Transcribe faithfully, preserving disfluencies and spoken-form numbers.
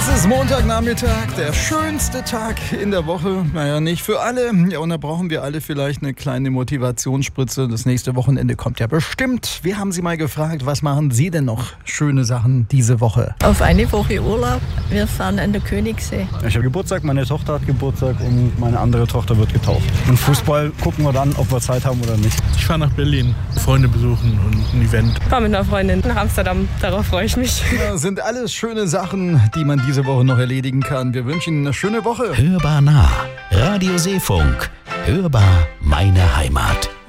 Es ist Montagnachmittag, der schönste Tag in der Woche. Naja, nicht für alle. Ja, und da brauchen wir alle vielleicht eine kleine Motivationsspritze. Das nächste Wochenende kommt ja bestimmt. Wir haben Sie mal gefragt, was machen Sie denn noch schöne Sachen diese Woche? Auf eine Woche Urlaub. Wir fahren an der Königssee. Ich habe Geburtstag, meine Tochter hat Geburtstag und meine andere Tochter wird getauft. Und Fußball gucken wir dann, ob wir Zeit haben oder nicht. Ich fahre nach Berlin, Freunde besuchen und ein Event. Ich fahre mit einer Freundin nach Amsterdam. Darauf freue ich mich. Ja, sind alles schöne Sachen, die man diese Woche noch erledigen kann. Wir wünschen Ihnen eine schöne Woche. Hörbar nah. Radio Seefunk. Hörbar meine Heimat.